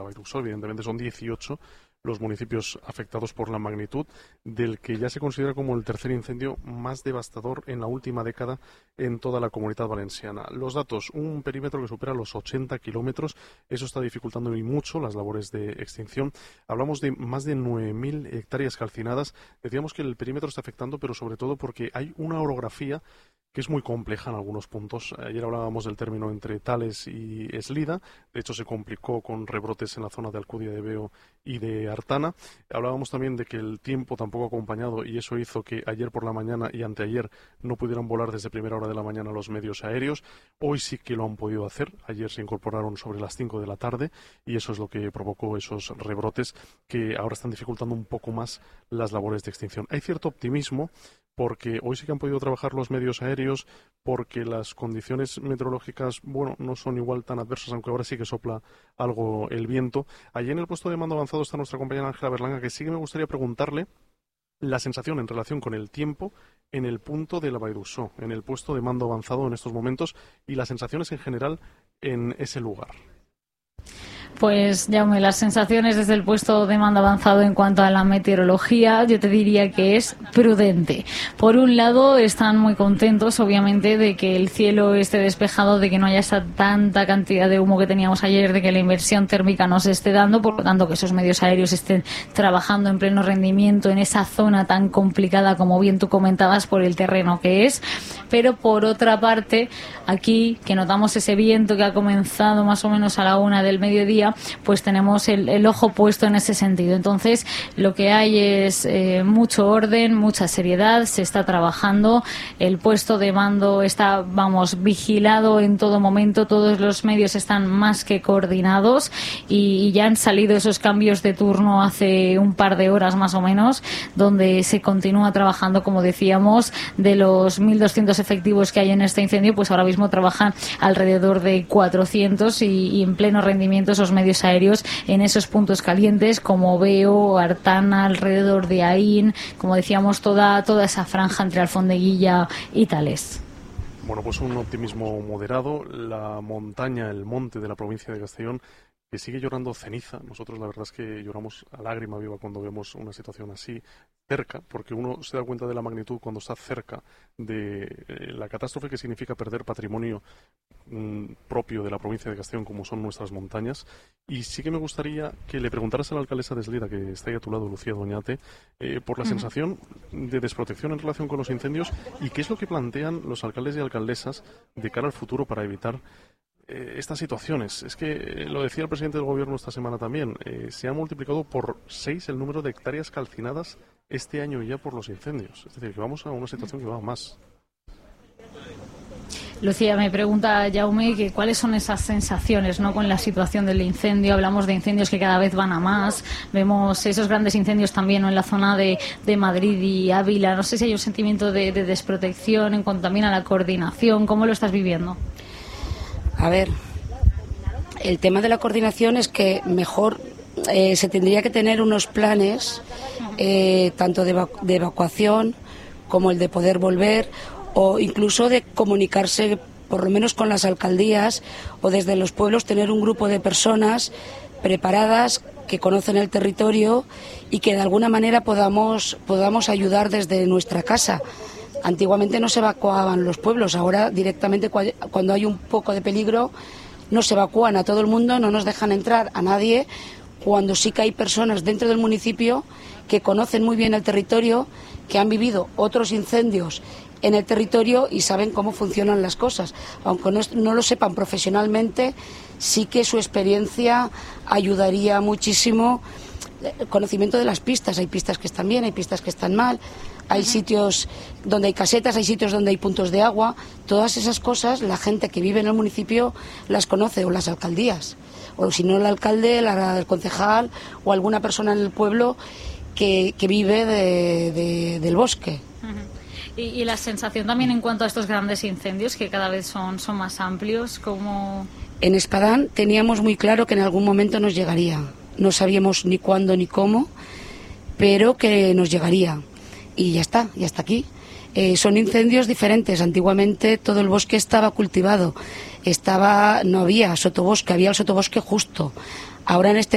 Baidusó. Evidentemente son 18 los municipios afectados por la magnitud del que ya se considera como el tercer incendio más devastador en la última década en toda la Comunidad Valenciana. Los datos, un perímetro que supera los 80 kilómetros, eso está dificultando y mucho las labores de extinción. Hablamos de más de 9.000 hectáreas calcinadas. Decíamos que el perímetro está afectando, pero sobre todo porque hay una orografía que es muy compleja en algunos puntos. Ayer hablábamos del término entre Tales y Eslida. De hecho, se complicó con rebrotes en la zona de Alcudia de Veo y de Artana. Hablábamos también de que el tiempo tampoco ha acompañado y eso hizo que ayer por la mañana y anteayer no pudieran volar desde primera hora de la mañana los medios aéreos. Hoy sí que lo han podido hacer. Ayer se incorporaron sobre las 5 de la tarde y eso es lo que provocó esos rebrotes que ahora están dificultando un poco más las labores de extinción. Hay cierto optimismo porque hoy sí que han podido trabajar los medios aéreos, porque las condiciones meteorológicas, bueno, no son igual tan adversas, aunque ahora sí que sopla algo el viento. Allí en el puesto de mando avanzado está nuestra compañera Ángela Berlanga, que sí que me gustaría preguntarle la sensación en relación con el tiempo en el punto de la Baidusó, en el puesto de mando avanzado en estos momentos, y las sensaciones en general en ese lugar. Pues, Jaume, las sensaciones desde el puesto de mando avanzado en cuanto a la meteorología, yo te diría que es prudente. Por un lado, están muy contentos, obviamente, de que el cielo esté despejado, de que no haya esa tanta cantidad de humo que teníamos ayer, de que la inversión térmica nos esté dando, por lo tanto, que esos medios aéreos estén trabajando en pleno rendimiento en esa zona tan complicada, como bien tú comentabas, por el terreno que es. Pero, por otra parte, aquí, que notamos ese viento que ha comenzado más o menos a la 1 del mediodía, pues tenemos el ojo puesto en ese sentido. Entonces, lo que hay es mucho orden, mucha seriedad, se está trabajando, el puesto de mando está, vigilado en todo momento, todos los medios están más que coordinados y ya han salido esos cambios de turno hace un par de horas más o menos, donde se continúa trabajando, como decíamos, de los 1.200 efectivos que hay en este incendio, pues ahora mismo trabajan alrededor de 400 y en pleno rendimiento esos medios aéreos en esos puntos calientes como Veo, Artana, alrededor de Aín, como decíamos, toda esa franja entre Alfondeguilla y Tales. Bueno, pues un optimismo moderado. La montaña, el monte de la provincia de Castellón, que sigue llorando ceniza. Nosotros la verdad es que lloramos a lágrima viva cuando vemos una situación así cerca, porque uno se da cuenta de la magnitud cuando está cerca de la catástrofe que significa perder patrimonio propio de la provincia de Castellón, como son nuestras montañas. Y sí que me gustaría que le preguntaras a la alcaldesa de Eslida, que está ahí a tu lado, Lucía Doñate, por la sensación de desprotección en relación con los incendios y qué es lo que plantean los alcaldes y alcaldesas de cara al futuro para evitar estas situaciones. Es que lo decía el presidente del gobierno esta semana también, se ha multiplicado por 6 el número de hectáreas calcinadas este año ya por los incendios. Es decir, que vamos a una situación que va más. Lucía, me pregunta Jaume que cuáles son esas sensaciones, ¿no?, con la situación del incendio. Hablamos de incendios que cada vez van a más. Vemos esos grandes incendios también, ¿no?, en la zona de Madrid y Ávila. No sé si hay un sentimiento de desprotección en cuanto también a la coordinación. ¿Cómo lo estás viviendo? A ver, el tema de la coordinación es que mejor se tendría que tener unos planes tanto de evacuación como el de poder volver, o incluso de comunicarse por lo menos con las alcaldías o desde los pueblos, tener un grupo de personas preparadas que conocen el territorio y que de alguna manera podamos ayudar desde nuestra casa. Antiguamente no se evacuaban los pueblos, ahora directamente cuando hay un poco de peligro nos evacúan a todo el mundo, no nos dejan entrar a nadie, cuando sí que hay personas dentro del municipio que conocen muy bien el territorio, que han vivido otros incendios en el territorio y saben cómo funcionan las cosas. Aunque no lo sepan profesionalmente, sí que su experiencia ayudaría muchísimo. El conocimiento de las pistas, hay pistas que están bien, hay pistas que están mal, hay sitios donde hay casetas, hay sitios donde hay puntos de agua. Todas esas cosas la gente que vive en el municipio las conoce, o las alcaldías, o si no el alcalde, el concejal o alguna persona en el pueblo que vive del bosque. Y la sensación también en cuanto a estos grandes incendios que cada vez son más amplios, como... En Espadán teníamos muy claro que en algún momento nos llegaría. No sabíamos ni cuándo ni cómo, pero que nos llegaría. Y ya está aquí. Son incendios diferentes. Antiguamente todo el bosque estaba cultivado. No había sotobosque, había el sotobosque justo. Ahora en este